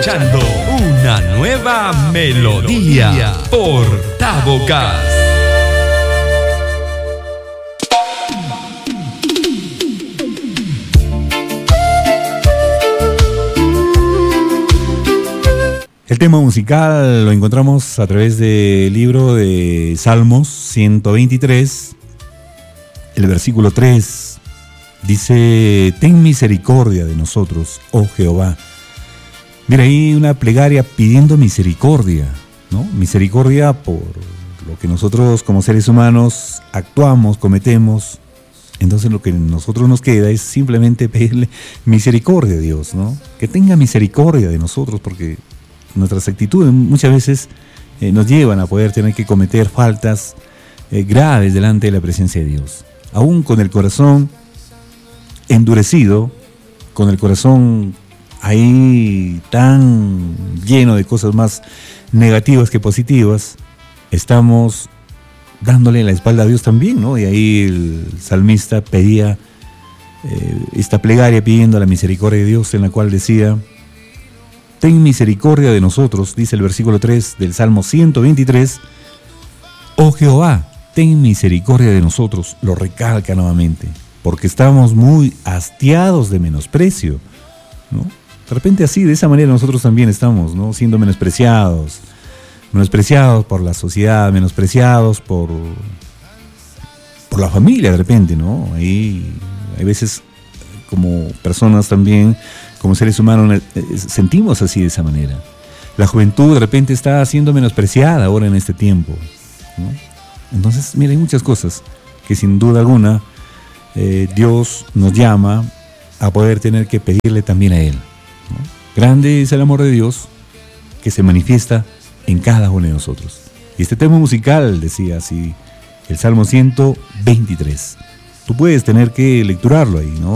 escuchando una nueva melodía por Tabocas. El tema musical lo encontramos a través del libro de Salmos 123, el versículo 3. Dice: ten misericordia de nosotros, oh Jehová. Mira, ahí una plegaria pidiendo misericordia, ¿no? Misericordia por lo que nosotros como seres humanos actuamos, cometemos. Entonces lo que a nosotros nos queda es simplemente pedirle misericordia a Dios, ¿no? Que tenga misericordia de nosotros, porque nuestras actitudes muchas veces nos llevan a poder tener que cometer faltas graves delante de la presencia de Dios. Aún con el corazón endurecido, con el corazón ahí tan lleno de cosas más negativas que positivas, estamos dándole la espalda a Dios también, ¿no? Y ahí el salmista pedía esta plegaria pidiendo la misericordia de Dios, en la cual decía: ten misericordia de nosotros, dice el versículo 3 del Salmo 123, oh Jehová, ten misericordia de nosotros, lo recalca nuevamente, porque estamos muy hastiados de menosprecio, ¿no? De repente así, de esa manera nosotros también estamos, ¿no? Siendo menospreciados por la sociedad, menospreciados por la familia de repente, ¿no? Ahí hay veces como personas también, como seres humanos, sentimos así de esa manera. La juventud de repente está siendo menospreciada ahora en este tiempo, ¿no? Entonces, mira, hay muchas cosas que sin duda alguna Dios nos llama a poder tener que pedirle también a Él, ¿no? Grande es el amor de Dios que se manifiesta en cada uno de nosotros. Y este tema musical decía así, el Salmo 123. Tú puedes tener que lecturarlo ahí, ¿no?